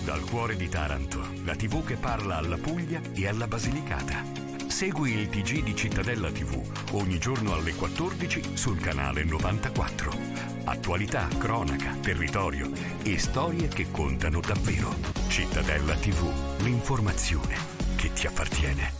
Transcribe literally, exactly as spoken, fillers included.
Dal cuore di Taranto, la tivù che parla alla Puglia e alla Basilicata. Segui il T G di Cittadella tivù ogni giorno alle quattordici sul canale novantaquattro. Attualità, cronaca, territorio e storie che contano davvero. Cittadella tivù, l'informazione che ti appartiene.